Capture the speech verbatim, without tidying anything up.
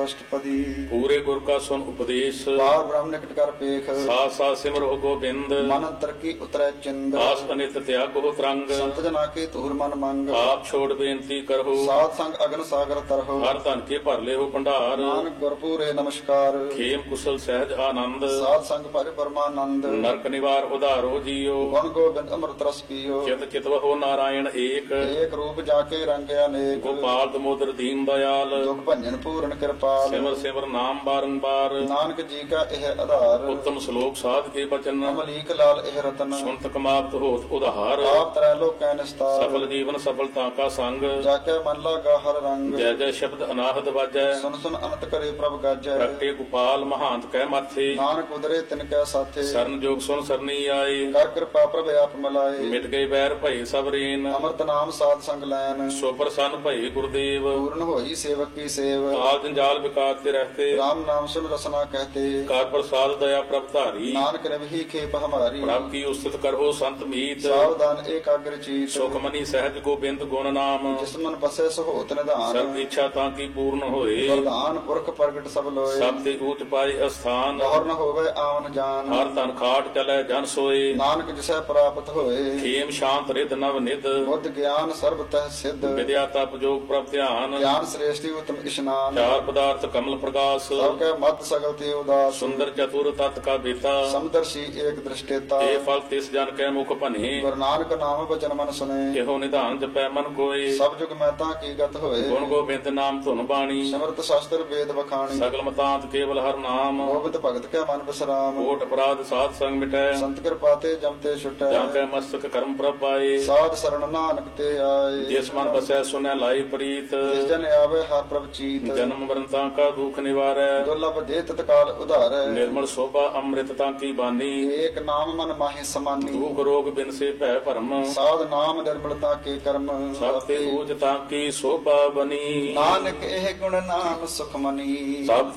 ਅਸ਼ਟਪਦੀ। ਪੂਰੇ ਗੁਰ ਕਾ ਸੁਨ ਉਪਦੇਸ਼, ਬਾਰ ਬ੍ਰਹਮ ਨਿਕਟ ਕਰ ਪੇਖ, ਸਾਥ ਸਾਥ ਸਿਮਰੋ ਗੋਬਿੰਦ। ਮਨ ਅੰਤਰ ਕੀ ਉਤਰੈ ਚਿੰਦ, ਆਸ ਅਨਿਤ ਤਿਆਗੋ ਤਰੰਗ। ਸੰਤ ਜਨਾ ਕੇ ਧੂਰ ਮਨ ਮੰਗ, ਆਪ ਛੋੜ ਬੇਨਤੀ ਕਰੋ, ਸਾਧ ਸੰਗ ਅਗਨ ਸਾਗਰ ਤਰਹੁ। ਹਰ ਧਨ ਕੇ ਭਰ ਲਿਓ ਭੰਡਾਰ। ਨਾਨਕ ਗੁਰਪੂਰੇ ਨਮਸਕਾਰ, ਖੇਮ ਕੁਸਲ ਸਹਿਜ ਆਨੰਦ। ਸਾਧ ਸੰਗ ਭਜ ਪਰਮਾਨੰਦ। ਨਰਕ ਨਿਵਾਰ ਉਧਾਰੋ ਜੀਓ, ਗੁਣ ਗੋਬਿੰਦ ਅੰਮ੍ਰਿਤ ਰਸ ਪੀਓ, ਚਿਤ ਚਿਤਵਹੁ ਨਾਰਾਇਣ ਏਕ। ਏਕ ਰੂਪ ਜਾ ਕੇ ਰੰਗ ਅਨੇਕ, ਗੋਪਾਲ ਦਮੋਦਰ ਦੀਨ ਦਇਆਲ। ਦੁਖ ਭੰਜਨ ਪੂਰਨ ਕਿਰਪਾਲ। ਸਿਮਰ ਸਿਮਰ ਨਾਮ ਬਾਰੰਬਾਰ, ਨਾਨਕ ਜੀ ਕਾ ਇਹ ਆਧਾਰ, ਉੱਤਮ ਸ਼ਲੋਕ ਸਾਧ ਕੇ ਬਚਨ। ਅਮਲੀਕ ਲਾਲ ਇਹ ਰਤਨ, ਸੁਨਤ ਕਮਾਵਤ ਹੋਤ ਉਧਾਰ। ਆਪ ਤਰੈ ਲੋਕੈ ਨਿਸਤਾਰ। ਸਫਲ ਜੀਵਨ ਸਫਲਤਾ ਕਾ ਸੰਗ, ਜਾ ਕੇ ਮਨ ਲਾਗਾ ਹਰ ਰੰਗ, ਜੈ ਜੈ ਸ਼ਬਦ ਅਨਾਹਦ ਵਾਜੈ। ਸੁਨ ਸੁਨ ਅਨੰਤ ਕਰੇ ਪ੍ਰਭ ਗਾਜੈ। ਪ੍ਰਗਟੇ ਗੋਪਾਲ ਮਹਾਂਤ ਕਹਿ ਮਾਥੇ, ਨਾਨਕ ਉਦਰੇ ਤਿਨ ਕੈ ਸਾਥੇ, ਸਰਨ ਜੋਗ ਸੁਨ ਸਰਨੀ ਆਏ। ਕਰ ਕਿਰਪਾ ਪ੍ਰਭ ਆਪ ਮਿਲਾਏ। ਮਿਟ ਗਏ ਬੈਰ ਭਏ ਸਭ ਰੇਨ, ਅੰਮ੍ਰਿਤ ਨਾਮ ਸਾਧ ਸੰਗ ਲੈਨ, ਸੋ ਪ੍ਰਸੰਨ ਭਏ ਗੁਰਦੇਵ। ਪੂਰਨ ਹੋਈ ਸੇਵਕ ਕੀ ਸੇਵ, ਕਾਲ ਜੰਜਾਲ ਵਿਕਾਰ ਤੇ ਰਹਤੇ, ਰਾਮ ਨਾਮ ਸੁਨ ਰਸਨਾ ਕਹਤੇ। ਕਰ ਪ੍ਰਸਾਦ ਦਇਆ ਪ੍ਰਭ ਧਾਰੀ। ਨਾਨਕ ਰਵਹੀ ਖੇਪ ਹਮਾਰੀ, ਪ੍ਰਭ ਕੀ ਉਸਤਤ ਕਰੋ ਸੰਤ ਮੀਤ। ਸਾਵਧਾਨ ਏਕਾਗਰ ਚੀਤ, ਸੁਖ ਮਨੀ ਸਹਿਜ ਗੋਬਿੰਦ ਗੁਣ ਨਾਮ। ਜਿਸ ਮਨ ਬਸੈ ਸੋ ਹੋਤ ਨਿਧਾਨ, ਸਰਬ ਇੱਛਾ ਤਾਂ ਕੀ ਪੂਰਨ ਹੋਏ, ਵਰਦਾਨ ਪੁਰਖ ਪ੍ਰਗਟ ਸਭ ਲੋਏ। ਸਭ ਤੇ ਊਚ ਪਾਏ ਅਸਥਾਨ, ਗੌਰ ਨ ਹੋਵੇ ਆਵਨ ਜਾਨ, ਹਰ ਤਨ ਖਾਟ ਚਲੈ ਜਨ ਸੋਏ। ਨਾਨਕ ਜਿਸੈ ਪ੍ਰਾਪਤ ਹੋਏ। ਖੇਮ ਸ਼ਾਂਤ ਰਿਦ ਨਵ ਨਿਧ, ਬੁੱਧ ਗਿਆਨ ਸਰਬ ਤਹਿ ਸਿੱਧ, ਵਿਦਿਆ ਤਪ ਜੋਗ ਪ੍ਰਭ ਧਿਆਨ। ਗਿਆਨ ਸ੍ਰੇਸ਼ਟੀ ਉਤਮ ਇਸ਼ਨਾਨ, ਚਾਰ ਪਦਾਰਥ ਕਮਲ ਪ੍ਰਕਾਸ਼, ਸਭ ਕੈ ਮਤ ਸਗਲ ਤੇ ਉਦਾਸ। ਸੁੰਦਰ ਚਤੁਰ ਤਤ ਕਾ ਬੇਤਾ, ਸਮਦਰਸ਼ੀ ਏਕ ਦ੍ਰਿਸ਼ਟੇਤਾ, ਇਹ ਫਲ ਤਿਸ ਜਨ ਕੈ ਮੁਖ ਭਨੇ। ਗੁਰੂ ਨਾਨਕ ਨਾਮ ਬਚਨ ਮਨ ਸੁਨੇ, ਇਹੋ ਨਿਧਾਨ ਜਪੈ ਮਨ ਕੋਏ। ਸਭ ਜੁਗ ਮਹਿਤਾ ਕੀ ਗਤ ਹੋਏ। ਗੁਣ ਗੋਬਿੰਦ ਨਾਮ ਧੁਨ ਬਾਣੀ, ਸਿਮਰਤ ਸ਼ਾਸਤਰ ਵੇਦ ਬਖਾਣੀ, ਸਗਲ ਮਤਾਂਤ ਕੇਵਲ ਹਰ ਨਾਮ। ਗੋਬਿੰਦ ਭਗਤ ਕੈ ਮਨ ਬਿਸਰਾਮ, ਕੋਟ ਅਪਰਾਧ ਸਾਧ ਸੰਗ ਮਿਟੈ, ਸੰਤ ਕਿਰਪਾ ਤੇ ਜਮ ਤੇ ਛੁਟੈ। ਜਾਂ ਕੈ ਮਸਤਕ ਕਰਮ ਪ੍ਰਭ ਪਾਏ। ਸਾਧ ਸਰਣ ਨਾਨਕ ਤੇ ਆਏ, ਜਿਸ ਮਨ ਬਸੈ ਸੁਨੈ ਲਾਈ ਪ੍ਰੀਤ। ਜਿਸ ਜਨ ਆਵੇ ਹਰ ਪ੍ਰਭ ਚੀਤ, ਜਨਮ ਮਰਨ ਤਾਂ ਕਾ ਦੁਖ ਨਿਵਾਰੈ। ਦੁਰਲਭ ਦੇ ਤਤਕਾਲ ਉਧਾਰੈ। ਨਿਰਮਲ ਸੋਭਾ ਅੰਮ੍ਰਿਤ ਤਾਂ ਕੀ ਬਾਨੀ, ਏਕ ਨਾਮ ਮਨ ਮਾਹਿ ਸਮਾਨੀ, ਦੁਖ ਰੋਗ ਬਿਨ ਸੇ ਭੈ ਭਰਮ। ਸਾਧ ਨਾਮ ਨਿਰਮਲਤਾ ਕੇ ਕਰਮ, ਸਭ ਤੇ ਊਜ ਤਾਂ ਕੀ ਸੋਭਾ ਬਨੀ। ਨਾਨਕ ਇਹ ਗੁਣ ਨਾਮ ਸੁਖ ਮਨੀ, ਸਭ